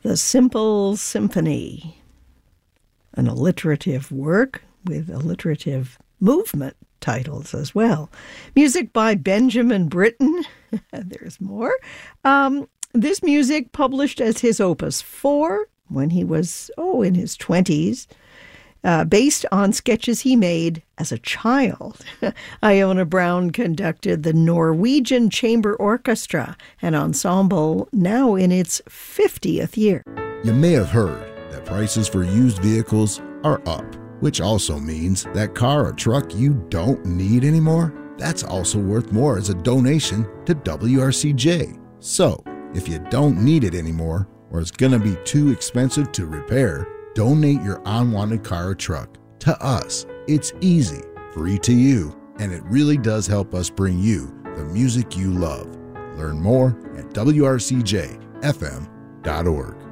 The Simple Symphony, an alliterative work with alliterative movement titles as well. Music by Benjamin Britten. There's more. This music published as his Opus 4 when he was, in his 20s, based on sketches he made as a child. Iona Brown conducted the Norwegian Chamber Orchestra, an ensemble now in its 50th year. You may have heard that prices for used vehicles are up, which also means that car or truck you don't need anymore, that's also worth more as a donation to WRCJ. So, if you don't need it anymore, or it's going to be too expensive to repair, donate your unwanted car or truck to us. It's easy, free to you, and it really does help us bring you the music you love. Learn more at WRCJFM.org.